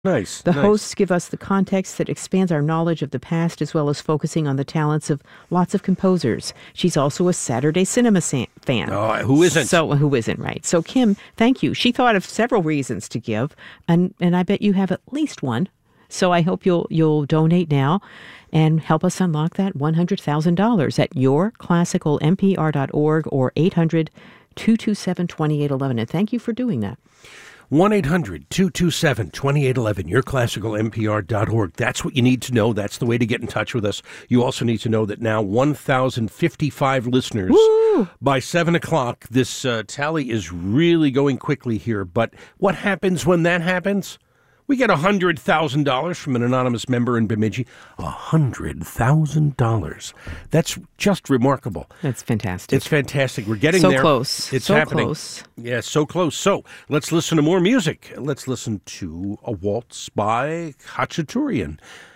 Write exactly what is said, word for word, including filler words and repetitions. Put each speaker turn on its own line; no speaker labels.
Nice.
The
nice.
hosts give us the context that expands our knowledge of the past as well as focusing on the talents of lots of composers. She's also a Saturday Cinema sa- fan.
Oh, who isn't?
So who isn't, right? So Kim, thank you. She thought of several reasons to give, and, and I bet you have at least one. So I hope you'll you'll donate now and help us unlock that one hundred thousand dollars at your classical n p r dot org or eight hundred, two two seven, two eight one one. And thank you for doing that.
one eight hundred, two two seven, two eight one one, your classical n p r dot org. That's what you need to know. That's the way to get in touch with us. You also need to know that now one thousand fifty-five listeners.
Woo!
By seven o'clock. This uh, tally is really going quickly here. But what happens when that happens? We get one hundred thousand dollars from an anonymous member in Bemidji. one hundred thousand dollars. That's just remarkable.
That's fantastic.
It's fantastic. We're getting
so
there.
close.
It's
so
happening.
close.
Yeah, so close. So let's listen to more music. Let's listen to a waltz by Khachaturian.